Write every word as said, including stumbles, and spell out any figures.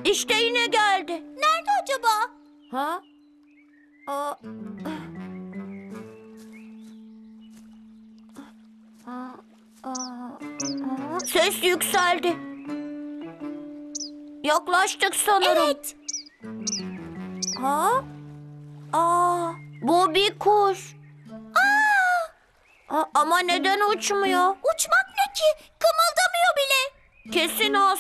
İşte yine geldi. Nerede acaba? Ha? Aa. Aa, aa, aa. Ses yükseldi. Yaklaştık sanırım. Evet. Ha? Aa, bu bir kuş. Aa. Aa, ama neden uçmuyor? Uçmak ne ki? Kımıldamıyor bile. Kesin